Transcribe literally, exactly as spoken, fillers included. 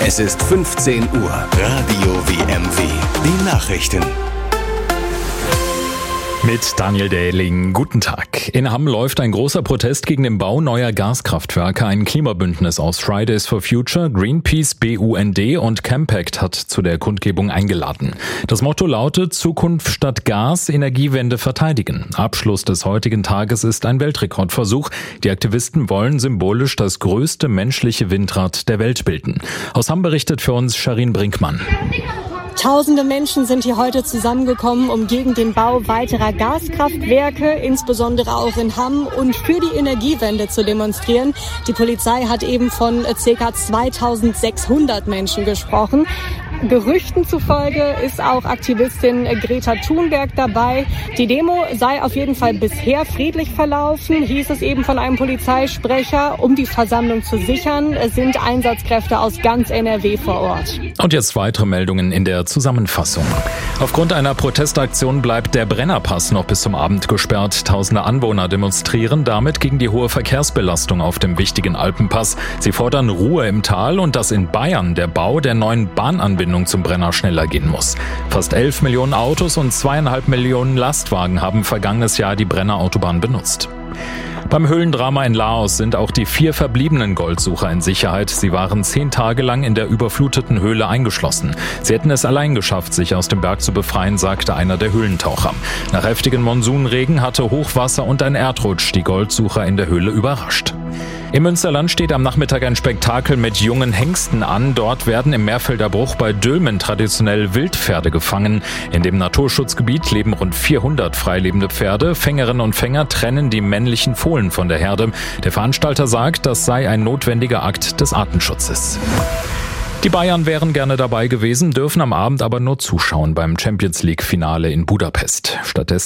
Es ist fünfzehn Uhr. Radio W M W. Die Nachrichten. Mit Daniel Dähling. Guten Tag. In Hamm läuft ein großer Protest gegen den Bau neuer Gaskraftwerke. Ein Klimabündnis aus Fridays for Future, Greenpeace, B U N D und Campact hat zu der Kundgebung eingeladen. Das Motto lautet: Zukunft statt Gas, Energiewende verteidigen. Abschluss des heutigen Tages ist ein Weltrekordversuch. Die Aktivisten wollen symbolisch das größte menschliche Windrad der Welt bilden. Aus Hamm berichtet für uns Sharin Brinkmann. Tausende Menschen sind hier heute zusammengekommen, um gegen den Bau weiterer Gaskraftwerke, insbesondere auch in Hamm, und für die Energiewende zu demonstrieren. Die Polizei hat eben von ca. zweitausendsechshundert Menschen gesprochen. Gerüchten zufolge ist auch Aktivistin Greta Thunberg dabei. Die Demo sei auf jeden Fall bisher friedlich verlaufen, hieß es eben von einem Polizeisprecher. Um die Versammlung zu sichern, sind Einsatzkräfte aus ganz N R W vor Ort. Und jetzt weitere Meldungen in der Zusammenfassung. Aufgrund einer Protestaktion bleibt der Brennerpass noch bis zum Abend gesperrt. Tausende Anwohner demonstrieren damit gegen die hohe Verkehrsbelastung auf dem wichtigen Alpenpass. Sie fordern Ruhe im Tal und dass in Bayern der Bau der neuen Bahnanbindung zum Brenner schneller gehen muss. Fast elf Millionen Autos und zweieinhalb Millionen Lastwagen haben vergangenes Jahr die Brennerautobahn benutzt. Beim Höhlendrama in Laos sind auch die vier verbliebenen Goldsucher in Sicherheit. Sie waren zehn Tage lang in der überfluteten Höhle eingeschlossen. Sie hätten es allein geschafft, sich aus dem Berg zu befreien, sagte einer der Höhlentaucher. Nach heftigen Monsunregen hatte Hochwasser und ein Erdrutsch die Goldsucher in der Höhle überrascht. Im Münsterland steht am Nachmittag ein Spektakel mit jungen Hengsten an. Dort werden im Meerfelder Bruch bei Dülmen traditionell Wildpferde gefangen. In dem Naturschutzgebiet leben rund vierhundert freilebende Pferde. Fängerinnen und Fänger trennen die männlichen Fohlen von der Herde. Der Veranstalter sagt, das sei ein notwendiger Akt des Artenschutzes. Die Bayern wären gerne dabei gewesen, dürfen am Abend aber nur zuschauen beim Champions-League-Finale in Budapest. Stattdessen